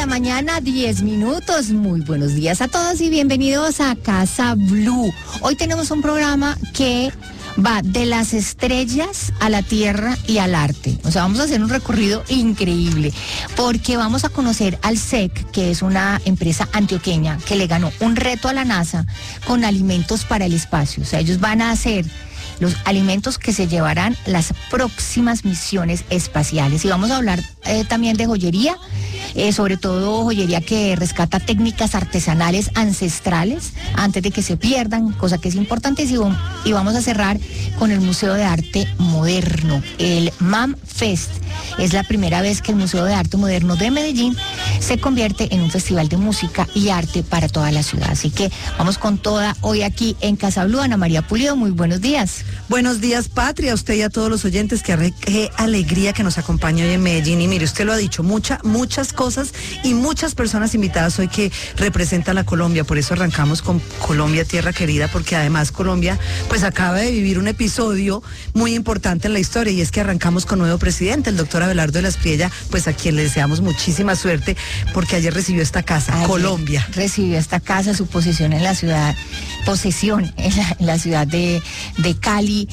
mañana, 10 minutos. Muy buenos días a todos y bienvenidos a Casa Blue. Hoy tenemos un programa que va de las estrellas a la tierra y al arte. O sea, vamos a hacer un recorrido increíble porque vamos a conocer al SEC, que es una empresa antioqueña que le ganó un reto a la NASA con alimentos para el espacio. O sea, ellos van a hacer los alimentos que se llevarán las próximas misiones espaciales. Y vamos a hablar también de joyería, sobre todo joyería que rescata técnicas artesanales ancestrales antes de que se pierdan, cosa que es importantísimo. Y vamos a cerrar con el Museo de Arte Moderno, el MAM Fest. Es la primera vez que el Museo de Arte Moderno de Medellín se convierte en un festival de música y arte para toda la ciudad. Así que vamos con toda hoy aquí en Casa Blue. Ana María Pulido, muy buenos días. Buenos días, Patria, a usted y a todos los oyentes. Qué alegría que nos acompañe hoy en Medellín. Y mire, usted lo ha dicho, muchas cosas y muchas personas invitadas hoy que representan a Colombia. Por eso arrancamos con Colombia, tierra querida, porque además Colombia pues acaba de vivir un episodio muy importante en la historia, y es que arrancamos con nuevo presidente, el doctor Abelardo de la Espriella, pues a quien le deseamos muchísima suerte, porque ayer recibió esta casa, Colombia. Recibió esta casa, su posesión en la ciudad, en la ciudad de Cali,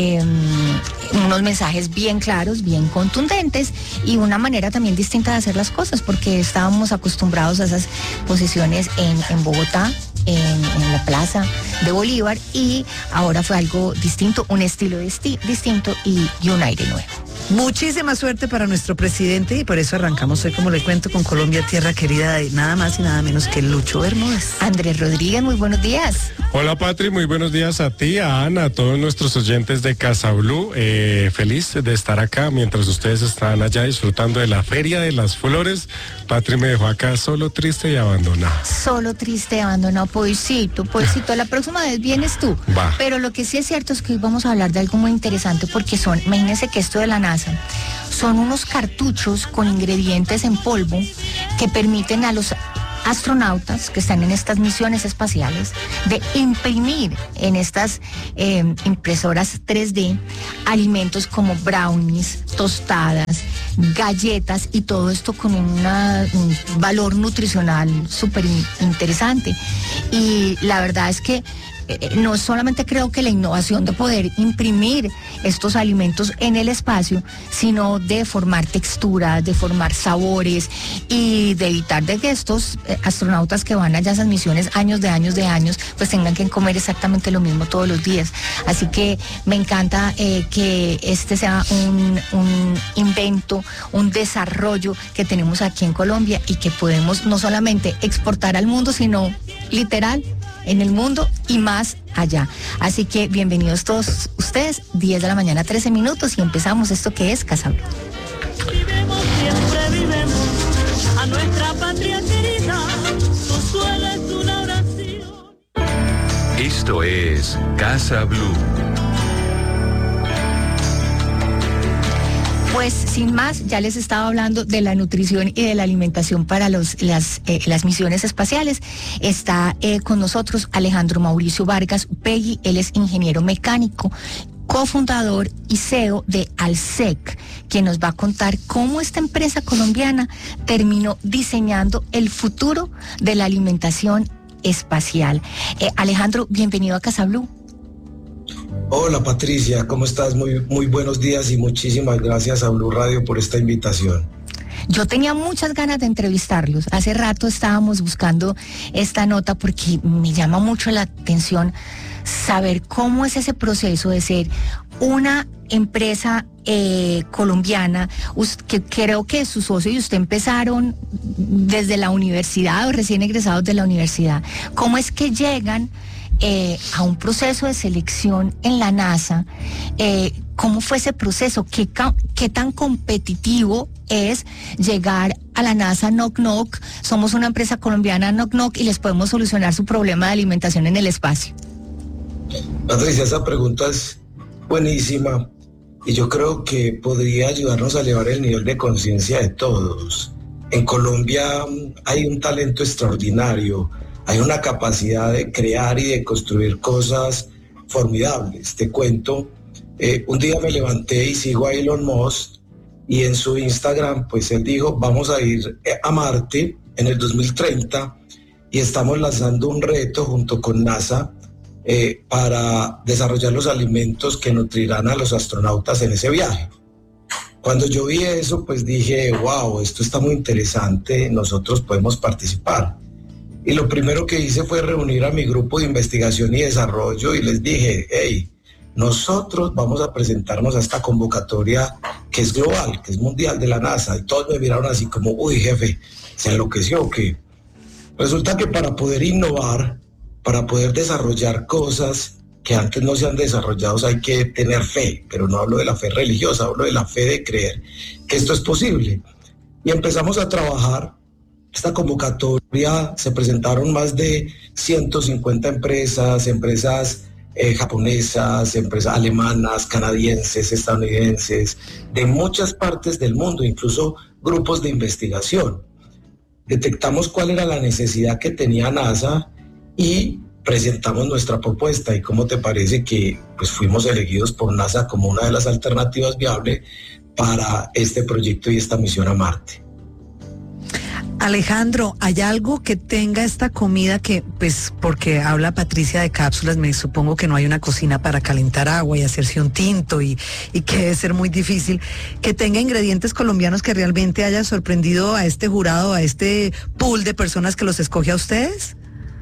unos mensajes bien claros, bien contundentes y una manera también distinta de hacer las cosas, porque estábamos acostumbrados a esas posesiones en Bogotá, en la Plaza de Bolívar, y ahora fue algo distinto, un estilo distinto y un aire nuevo. Muchísima suerte para nuestro presidente, y por eso arrancamos hoy, como le cuento, con Colombia, tierra querida, de nada más y nada menos que Lucho Bermúdez. Andrés Rodríguez, muy buenos días. Hola Patri, muy buenos días a ti, a Ana, a todos nuestros oyentes de Casa Blue. Feliz de estar acá mientras ustedes están allá disfrutando de la Feria de las Flores. Patri me dejó acá solo, triste y abandonado. Solo, triste y abandonado, pobrecito. La próxima vez vienes tú. Va. Pero lo que sí es cierto es que hoy vamos a hablar de algo muy interesante, porque imagínense que esto de la NASA son unos cartuchos con ingredientes en polvo que permiten a los astronautas que están en estas misiones espaciales de imprimir en estas impresoras 3D alimentos como brownies, tostadas, galletas, y todo esto con un valor nutricional súper interesante. Y la verdad es que no solamente creo que la innovación de poder imprimir estos alimentos en el espacio, sino de formar texturas, de formar sabores y de evitar de que estos astronautas que van allá a esas misiones años, pues tengan que comer exactamente lo mismo todos los días. Así que me encanta que este sea un invento, un desarrollo que tenemos aquí en Colombia y que podemos no solamente exportar al mundo, sino literal en el mundo y más allá. Así que bienvenidos todos ustedes, 10 de la mañana, 13 minutos, y empezamos esto que es Casa Blue. Siempre vivemos a nuestra patria querida, su suelo es una oración. Esto es Casa Blue. Pues sin más, ya les estaba hablando de la nutrición y de la alimentación para las misiones espaciales. Está con nosotros Alejandro Mauricio Vargas Upegui. Él es ingeniero mecánico, cofundador y CEO de ALSEC, quien nos va a contar cómo esta empresa colombiana terminó diseñando el futuro de la alimentación espacial. Alejandro, bienvenido a Casa Blue. Hola Patricia, ¿cómo estás? Muy buenos días y muchísimas gracias a Blue Radio por esta invitación. Yo tenía muchas ganas de entrevistarlos. Hace rato estábamos buscando esta nota porque me llama mucho la atención saber cómo es ese proceso de ser una empresa colombiana, que creo que su socio y usted empezaron desde la universidad o recién egresados de la universidad. ¿Cómo es que llegan a un proceso de selección en la NASA? ¿Cómo fue ese proceso? ¿Qué tan competitivo es llegar a la NASA knock knock? Somos una empresa colombiana knock knock y les podemos solucionar su problema de alimentación en el espacio. Patricia, esa pregunta es buenísima y yo creo que podría ayudarnos a elevar el nivel de conciencia de todos. En Colombia hay un talento extraordinario, hay una capacidad de crear y de construir cosas formidables. Te cuento, un día me levanté y sigo a Elon Musk, y en su Instagram pues él dijo: vamos a ir a Marte en el 2030 y estamos lanzando un reto junto con NASA para desarrollar los alimentos que nutrirán a los astronautas en ese viaje. Cuando yo vi eso, pues dije, wow, esto está muy interesante, nosotros podemos participar. Y lo primero que hice fue reunir a mi grupo de investigación y desarrollo y les dije, hey, nosotros vamos a presentarnos a esta convocatoria que es global, que es mundial de la NASA. Y todos me miraron así como, uy, jefe, ¿se enloqueció o qué? Resulta que para poder innovar, para poder desarrollar cosas que antes no se han desarrollado, hay que tener fe, pero no hablo de la fe religiosa, hablo de la fe de creer que esto es posible. Y empezamos a trabajar. Esta convocatoria se presentaron más de 150 empresas japonesas, empresas alemanas, canadienses, estadounidenses, de muchas partes del mundo, incluso grupos de investigación. Detectamos cuál era la necesidad que tenía NASA y presentamos nuestra propuesta. ¿Y cómo te parece que pues, fuimos elegidos por NASA como una de las alternativas viables para este proyecto y esta misión a Marte? Alejandro, ¿hay algo que tenga esta comida que, pues, porque habla Patricia de cápsulas, me supongo que no hay una cocina para calentar agua y hacerse un tinto y que debe ser muy difícil, que tenga ingredientes colombianos que realmente haya sorprendido a este jurado, a este pool de personas que los escoge a ustedes?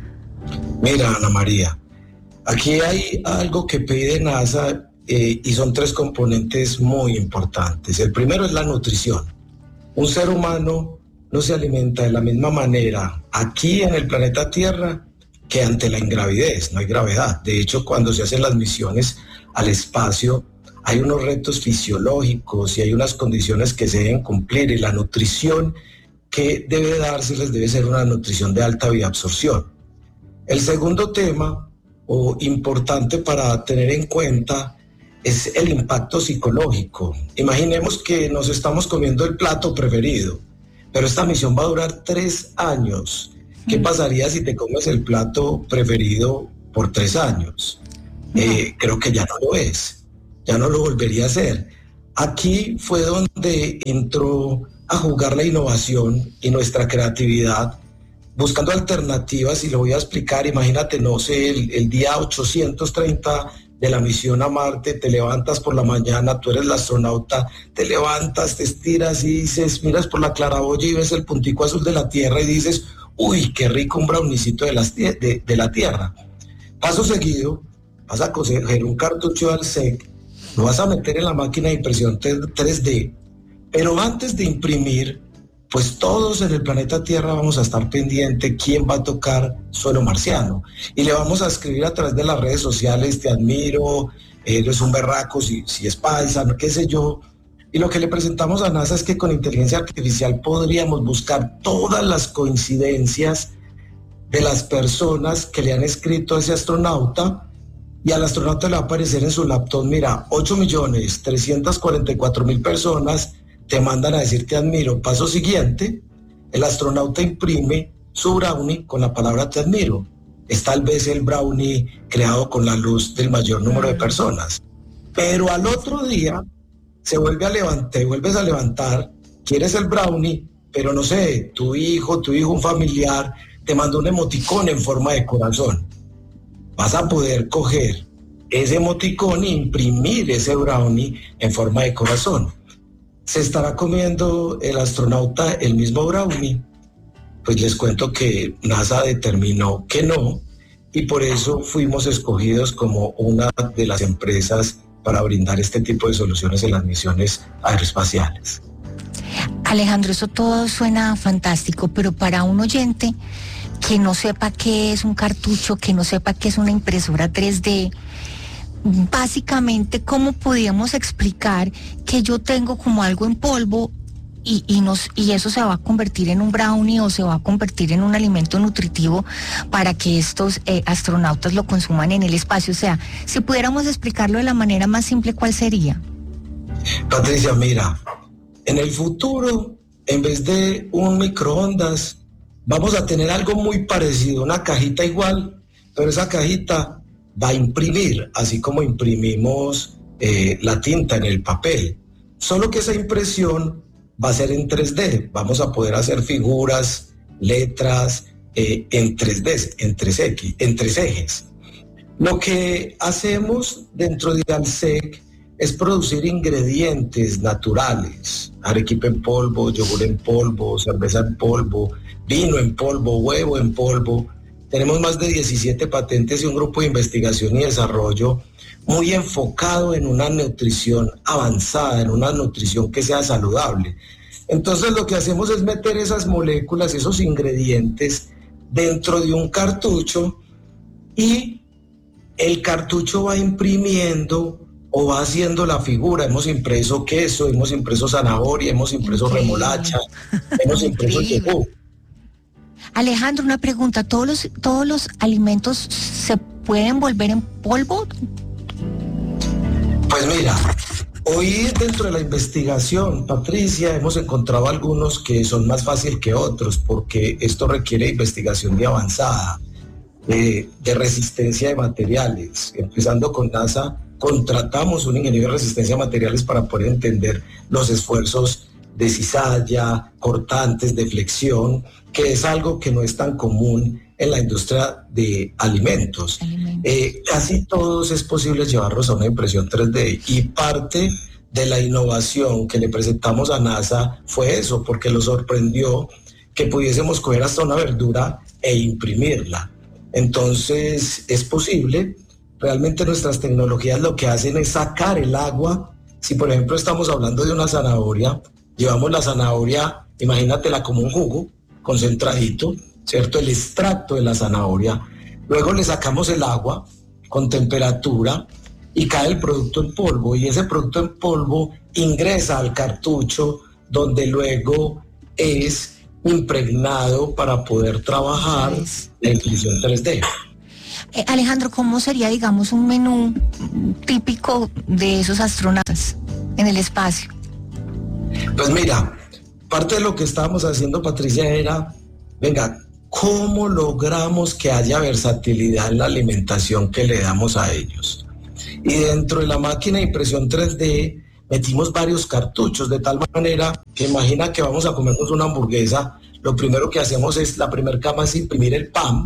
Mira, Ana María, aquí hay algo que pide NASA y son 3 componentes muy importantes. El primero es la nutrición. Un ser humano no se alimenta de la misma manera aquí en el planeta Tierra que ante la ingravidez, no hay gravedad. De hecho, cuando se hacen las misiones al espacio, hay unos retos fisiológicos y hay unas condiciones que se deben cumplir y la nutrición que debe dárseles debe ser una nutrición de alta bioabsorción. El segundo tema, o importante para tener en cuenta, es el impacto psicológico. Imaginemos que nos estamos comiendo el plato preferido, pero esta misión va a durar 3 años. ¿Qué pasaría si te comes el plato preferido por 3 años? Creo que ya no lo es, ya no lo volvería a hacer. Aquí fue donde entró a jugar la innovación y nuestra creatividad, buscando alternativas, y lo voy a explicar. Imagínate, no sé, el día 830 de la misión a Marte, te levantas por la mañana, tú eres el astronauta, te levantas, te estiras y dices, miras por la claraboya y ves el puntico azul de la Tierra y dices, uy, qué rico un brownicito de la Tierra. Paso seguido, vas a coger un cartucho de Alsec, lo vas a meter en la máquina de impresión 3D, pero antes de imprimir, pues todos en el planeta Tierra vamos a estar pendientes quién va a tocar suelo marciano. Y le vamos a escribir a través de las redes sociales, te admiro, eres un berraco, si es paisa, qué sé yo. Y lo que le presentamos a NASA es que con inteligencia artificial podríamos buscar todas las coincidencias de las personas que le han escrito a ese astronauta, y al astronauta le va a aparecer en su laptop, mira, 8.344.000 personas te mandan a decir te admiro. Paso siguiente, el astronauta imprime su brownie con la palabra te admiro. Es tal vez el brownie creado con la luz del mayor número de personas. Pero al otro día se vuelve a levantar, vuelves a levantar, quieres el brownie, pero no sé, tu hijo, un familiar, te manda un emoticón en forma de corazón. Vas a poder coger ese emoticón e imprimir ese brownie en forma de corazón. ¿Se estará comiendo el astronauta el mismo brownie? Pues les cuento que NASA determinó que no, y por eso fuimos escogidos como una de las empresas para brindar este tipo de soluciones en las misiones aeroespaciales. Alejandro, eso todo suena fantástico, pero para un oyente que no sepa qué es un cartucho, que no sepa qué es una impresora 3D, básicamente, ¿cómo podríamos explicar que yo tengo como algo en polvo y eso se va a convertir en un brownie o se va a convertir en un alimento nutritivo para que estos astronautas lo consuman en el espacio? O sea, si pudiéramos explicarlo de la manera más simple, ¿cuál sería? Patricia, mira, en el futuro, en vez de un microondas, vamos a tener algo muy parecido, una cajita igual, pero esa cajita va a imprimir, así como imprimimos la tinta en el papel. Solo que esa impresión va a ser en 3D. Vamos a poder hacer figuras letras, en 3D, en 3X, en 3 ejes. Lo que hacemos dentro de Alsec es producir ingredientes naturales, arequipe en polvo, yogur en polvo, cerveza en polvo, vino en polvo, huevo en polvo. Tenemos más de 17 patentes y un grupo de investigación y desarrollo muy enfocado en una nutrición avanzada, en una nutrición que sea saludable. Entonces lo que hacemos es meter esas moléculas, esos ingredientes dentro de un cartucho y el cartucho va imprimiendo o va haciendo la figura. Hemos impreso queso, hemos impreso zanahoria, hemos impreso remolacha, hemos impreso yogur. Alejandro, una pregunta, ¿todos los alimentos se pueden volver en polvo? Pues mira, hoy dentro de la investigación, Patricia, hemos encontrado algunos que son más fáciles que otros, porque esto requiere investigación de avanzada, de resistencia de materiales. Empezando con NASA, contratamos un ingeniero de resistencia de materiales para poder entender los esfuerzos de cizalla, cortantes, de flexión, que es algo que no es tan común en la industria de alimentos. Casi todos es posible llevarlos a una impresión 3D, y parte de la innovación que le presentamos a NASA fue eso, porque lo sorprendió que pudiésemos coger hasta una verdura e imprimirla. Entonces es posible. Realmente nuestras tecnologías lo que hacen es sacar el agua. Si por ejemplo estamos hablando de una zanahoria, llevamos la zanahoria, imagínatela como un jugo concentradito, ¿cierto? El extracto de la zanahoria. Luego le sacamos el agua con temperatura y cae el producto en polvo, y ese producto en polvo ingresa al cartucho, donde luego es impregnado para poder trabajar la impresión 3D. Alejandro, ¿cómo sería, digamos, un menú típico de esos astronautas en el espacio? Pues mira, parte de lo que estábamos haciendo, Patricia, era, venga, ¿cómo logramos que haya versatilidad en la alimentación que le damos a ellos? Y dentro de la máquina de impresión 3D metimos varios cartuchos, de tal manera que imagina que vamos a comernos una hamburguesa, lo primero que hacemos es, la primera capa es imprimir el pan,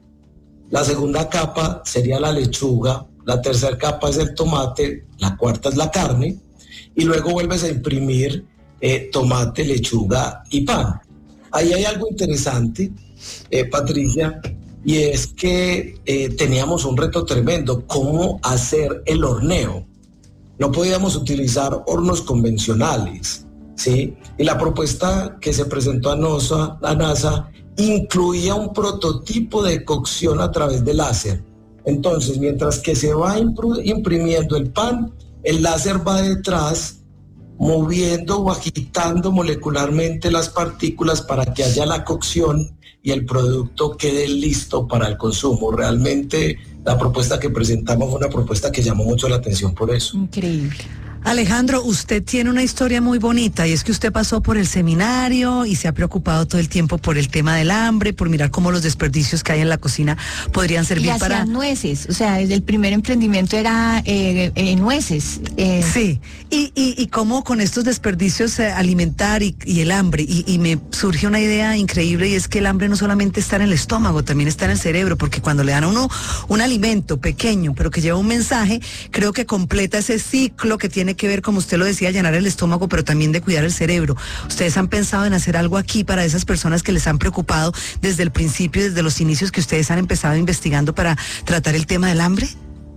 la segunda capa sería la lechuga, la tercera capa es el tomate, la cuarta es la carne, y luego vuelves a imprimir tomate, lechuga y pan. Ahí hay algo interesante, Patricia, y es que teníamos un reto tremendo: cómo hacer el horneo. No podíamos utilizar hornos convencionales, ¿sí? Y la propuesta que se presentó a NASA incluía un prototipo de cocción a través de láser. Entonces, mientras que se va imprimiendo el pan, el láser va detrás moviendo o agitando molecularmente las partículas para que haya la cocción y el producto quede listo para el consumo. Realmente la propuesta que presentamos fue una propuesta que llamó mucho la atención por eso. Increíble. Alejandro, usted tiene una historia muy bonita, y es que usted pasó por el seminario y se ha preocupado todo el tiempo por el tema del hambre, por mirar cómo los desperdicios que hay en la cocina podrían servir y para... nueces, o sea, desde el primer emprendimiento era nueces. Sí, y cómo con estos desperdicios alimentar y el hambre, y me surge una idea increíble, y es que el hambre no solamente está en el estómago, también está en el cerebro, porque cuando le dan a uno un alimento pequeño, pero que lleva un mensaje, creo que completa ese ciclo que tiene que ver, como usted lo decía, llenar el estómago, pero también de cuidar el cerebro. ¿Ustedes han pensado en hacer algo aquí para esas personas que les han preocupado desde el principio, desde los inicios que ustedes han empezado investigando para tratar el tema del hambre?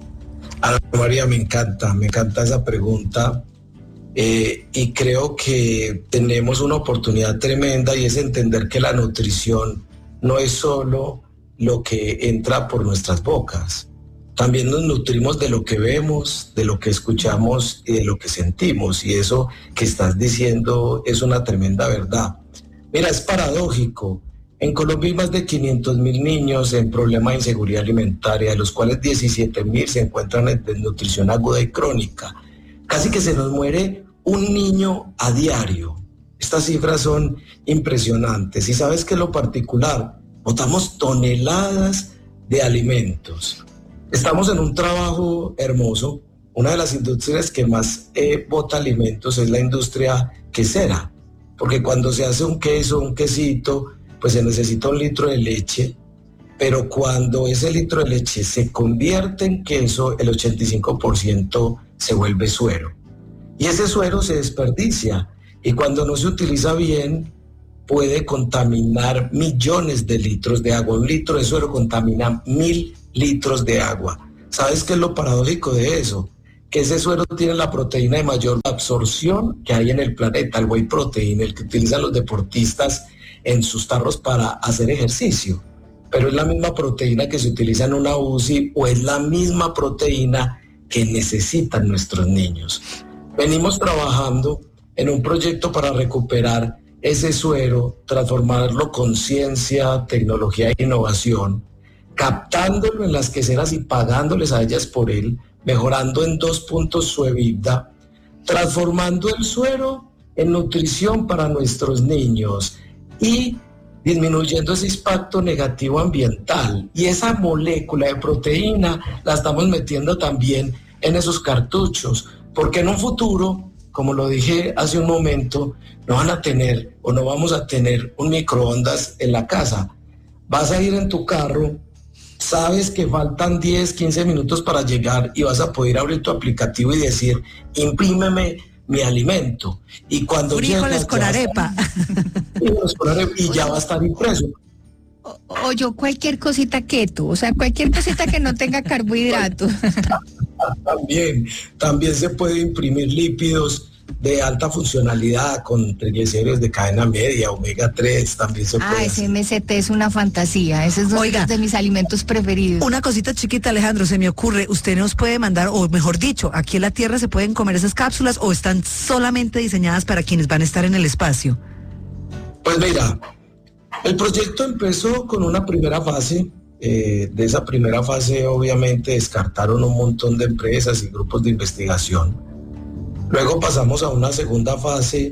Ana María, me encanta esa pregunta, y creo que tenemos una oportunidad tremenda, y es entender que la nutrición no es solo lo que entra por nuestras bocas. También nos nutrimos de lo que vemos, de lo que escuchamos y de lo que sentimos, y eso que estás diciendo es una tremenda verdad. Mira, es paradójico. En Colombia hay más de 500.000 niños en problema de inseguridad alimentaria, de los cuales 17.000 se encuentran en desnutrición aguda y crónica. Casi que se nos muere un niño a diario. Estas cifras son impresionantes. ¿Y sabes qué es lo particular? Botamos toneladas de alimentos. Estamos en un trabajo hermoso. Una de las industrias que más bota alimentos es la industria quesera, porque cuando se hace un queso, un quesito, pues se necesita 1 litro de leche, pero cuando ese litro de leche se convierte en queso, el 85% se vuelve suero. Y ese suero se desperdicia, y cuando no se utiliza bien, puede contaminar millones de litros de agua. 1 litro de suero contamina 1000 litros de agua. ¿Sabes qué es lo paradójico de eso? Que ese suero tiene la proteína de mayor absorción que hay en el planeta, el whey protein, el que utilizan los deportistas en sus tarros para hacer ejercicio. Pero es la misma proteína que se utiliza en una UCI, o es la misma proteína que necesitan nuestros niños. Venimos trabajando en un proyecto para recuperar ese suero, transformarlo con ciencia, tecnología e innovación, captándolo en las queseras y pagándoles a ellas por él, mejorando en 2 puntos su EBITDA, transformando el suero en nutrición para nuestros niños y disminuyendo ese impacto negativo ambiental. Y esa molécula de proteína la estamos metiendo también en esos cartuchos, porque en un futuro, como lo dije hace un momento, no van a tener o no vamos a tener un microondas en la casa. Vas a ir en tu carro, sabes que faltan 10, 15 minutos para llegar y vas a poder abrir tu aplicativo y decir, imprímeme mi alimento. Y cuando frijoles con arepa. Frijoles con arepa y ya va a estar impreso. O yo cualquier cosita keto, o sea, cualquier cosita que no tenga carbohidratos. También se puede imprimir lípidos de alta funcionalidad con triglicéridos de cadena media, omega 3, también se puede. Ese MST es una fantasía, ese es uno de mis alimentos preferidos. Una cosita chiquita, Alejandro, se me ocurre, usted nos puede mandar, o mejor dicho, aquí en la Tierra se pueden comer esas cápsulas o están solamente diseñadas para quienes van a estar en el espacio. Pues mira, el proyecto empezó con una primera fase. De esa primera fase obviamente descartaron un montón de empresas y grupos de investigación. Luego pasamos a una segunda fase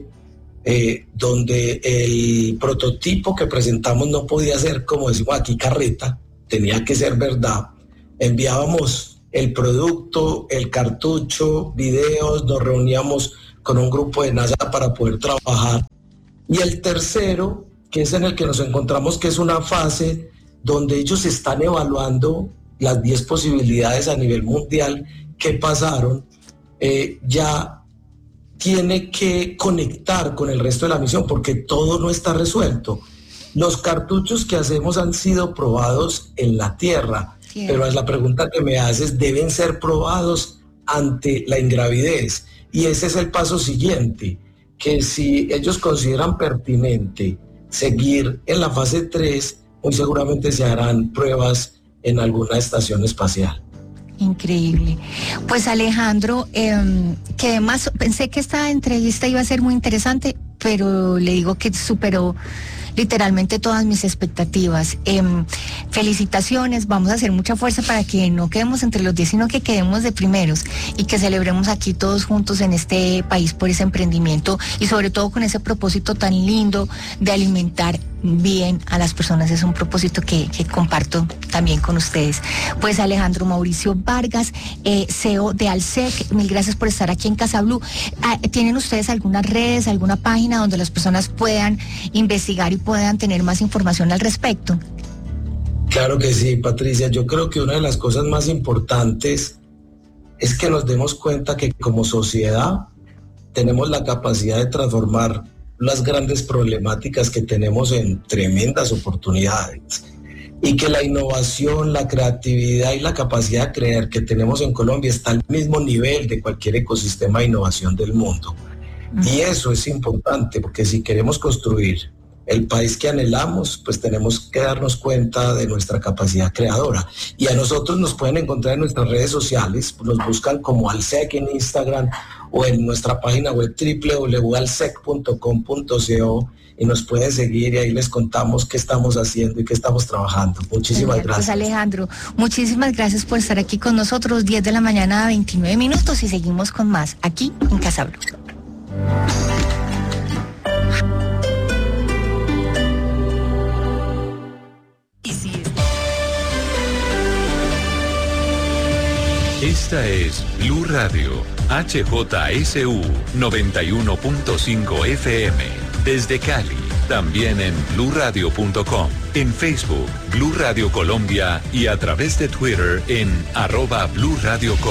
donde el prototipo que presentamos no podía ser, como decimos aquí, carreta, tenía que ser verdad. Enviábamos el producto, el cartucho, videos, nos reuníamos con un grupo de NASA para poder trabajar. Y el tercero, que es en el que nos encontramos, que es una fase donde ellos están evaluando las 10 posibilidades a nivel mundial que pasaron, ya tiene que conectar con el resto de la misión porque todo no está resuelto. Los cartuchos que hacemos han sido probados en la Tierra, pero es la pregunta que me haces, deben ser probados ante la ingravidez. Y ese es el paso siguiente, que si ellos consideran pertinente seguir en la fase 3, muy seguramente se harán pruebas en alguna estación espacial. Increíble. Pues Alejandro, que además pensé que esta entrevista iba a ser muy interesante, pero le digo que superó literalmente todas mis expectativas. Felicitaciones, vamos a hacer mucha fuerza para que no quedemos entre los 10, sino que quedemos de primeros y que celebremos aquí todos juntos en este país por ese emprendimiento y sobre todo con ese propósito tan lindo de alimentar bien a las personas. Es un propósito que comparto también con ustedes. Pues Alejandro Mauricio Vargas, CEO de Alsec, mil gracias por estar aquí en Casa Blue. ¿Tienen ustedes algunas redes, alguna página donde las personas puedan investigar y puedan tener más información al respecto? Claro que sí, Patricia. Yo creo que una de las cosas más importantes es que nos demos cuenta que como sociedad tenemos la capacidad de transformar las grandes problemáticas que tenemos en tremendas oportunidades y que la innovación, la creatividad y la capacidad de creer que tenemos en Colombia está al mismo nivel de cualquier ecosistema de innovación del mundo. Y eso es importante porque si queremos construir el país que anhelamos, pues tenemos que darnos cuenta de nuestra capacidad creadora. Y a nosotros nos pueden encontrar en nuestras redes sociales, nos buscan como Alsec en Instagram o en nuestra página web www.alsec.com.co y nos pueden seguir y ahí les contamos qué estamos haciendo y qué estamos trabajando. Muchísimas gracias. Pues Alejandro, muchísimas gracias por estar aquí con nosotros, 10 de la mañana a 29 minutos y seguimos con más aquí en Casa Blue. Esta es Blue Radio, HJSU 91.5 FM, desde Cali. También en bluradio.com, en Facebook, Blue Radio Colombia y a través de Twitter en @BlueRadioCo.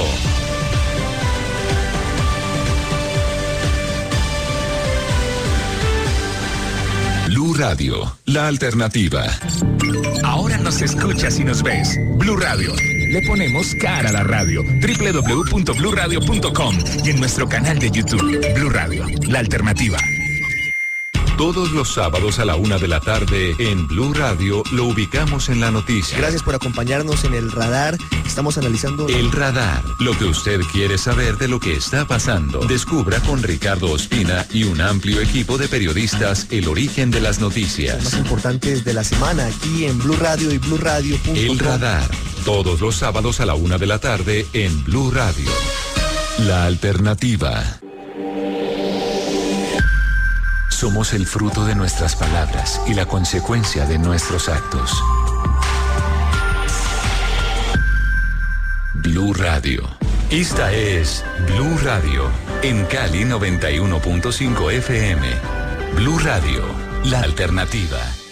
Blue Radio, la alternativa. Ahora nos escuchas y nos ves. Blue Radio. Le ponemos cara a la radio. www.bluradio.com y en nuestro canal de YouTube. Blue Radio, la alternativa. Todos los sábados a la 1 de la tarde en Blue Radio lo ubicamos en la noticia. Gracias por acompañarnos en El Radar. Estamos analizando... El Radar, lo que usted quiere saber de lo que está pasando. Descubra con Ricardo Ospina y un amplio equipo de periodistas el origen de las noticias. Más importantes de la semana aquí en Blue Radio y BlueRadio.com. El Radar, todos los sábados a la 1 de la tarde en Blue Radio. La alternativa. Somos el fruto de nuestras palabras y la consecuencia de nuestros actos. Blue Radio. Esta es Blue Radio, en Cali 91.5 FM. Blue Radio, la alternativa.